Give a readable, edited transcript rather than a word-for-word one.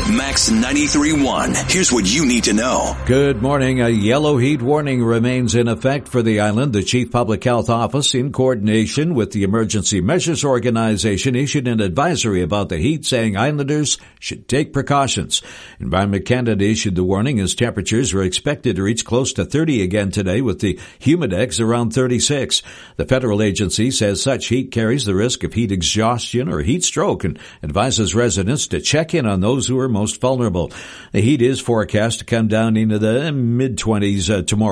Max 93.1. Here's what you need to know. Good morning. A yellow heat warning remains in effect for the island. The Chief Public Health Office, in coordination with the Emergency Measures Organization, issued an advisory about the heat, saying islanders should take precautions. Environment Canada issued the warning as temperatures are expected to reach close to 30 again today, with the humidex around 36. The federal agency says such heat carries the risk of heat exhaustion or heat stroke and advises residents to check in on those who are most vulnerable. The heat is forecast to come down into the mid-20s tomorrow.